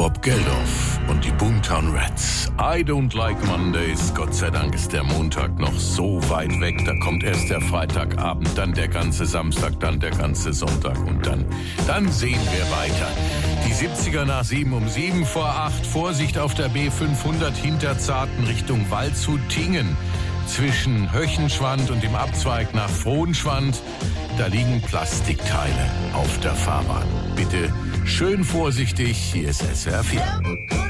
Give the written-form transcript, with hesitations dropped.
Bob Geldof und die Boomtown Rats. I don't like Mondays. Gott sei Dank ist der Montag noch so weit weg. Da kommt erst der Freitagabend, dann der ganze Samstag, dann der ganze Sonntag und dann sehen wir weiter. Die 70er nach 7 um 7 vor 8. Vorsicht auf der B500 Hinterzarten Richtung Waldshut-Tingen. Zwischen Höchenschwand und dem Abzweig nach Frohnschwand, da liegen Plastikteile auf der Fahrbahn. Bitte schön vorsichtig, hier ist SWR 4.